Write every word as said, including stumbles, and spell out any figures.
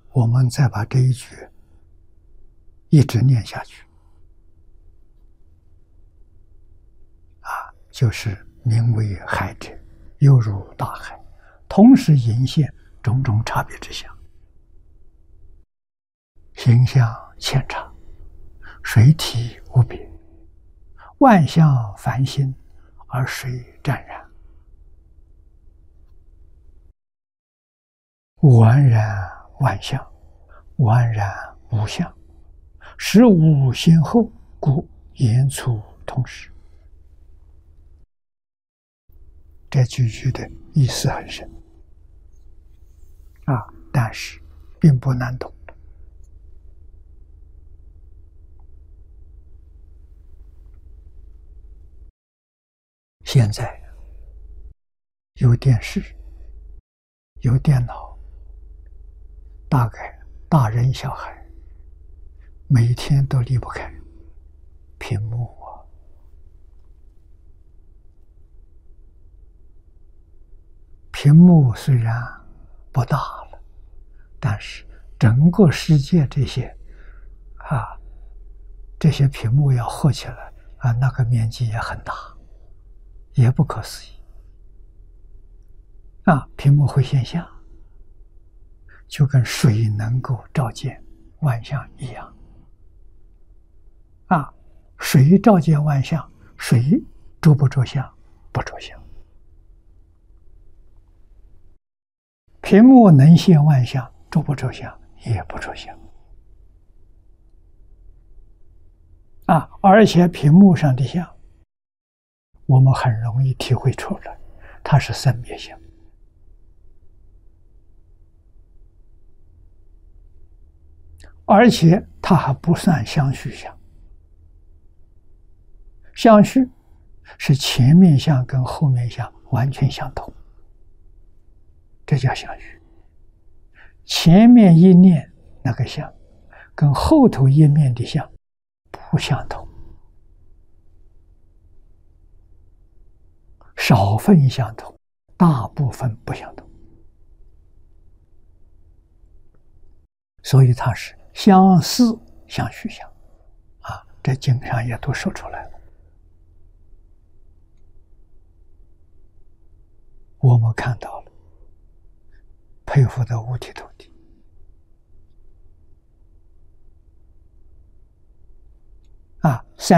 我们再把这一句一直念下去，啊，就是名为海者，犹如大海，同时隐现种种差别之相，形象千差，水体无别，万象繁新，而水湛然，完然万象，完然无相，实无先后，故言出同时。这句句的意思很深啊，但是并不难懂。现在有电视，有电脑，大概大人小孩每天都离不开屏幕啊。屏幕虽然不大了，但是整个世界这些啊，这些屏幕要合起来啊，那个面积也很大，也不可思议啊！屏幕会现象，就跟水能够照见万象一样啊！水照见万象，水着不着相？不着相。屏幕能现万象，着不着相？也不着相啊！而且屏幕上的相，我们很容易体会出来，它是生灭相。而且它还不算相续相，相续是前面相跟后面相完全相同，这叫相续。前面一念那个相跟后头一念的相不相同，少分相同，大部分不相同，所以它是相似相续相啊，这经上也都说出来了。我们看到了，佩服得五体投地。